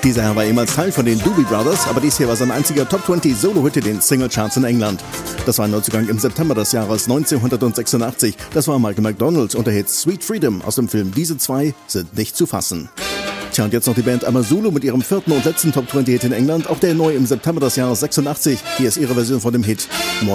Dieser Herr war ehemals Teil von den Doobie Brothers, aber dies hier war sein einziger Top 20 Solo-Hit in den Singlecharts in England. Das war ein Neuzugang im September des Jahres 1986. Das war Michael McDonald und der Hit Sweet Freedom aus dem Film Diese zwei sind nicht zu fassen. Tja, und jetzt noch die Band Amazulu mit ihrem vierten und letzten Top 20 Hit in England, auch der neu im September des Jahres 86. Hier ist ihre Version von dem Hit Morning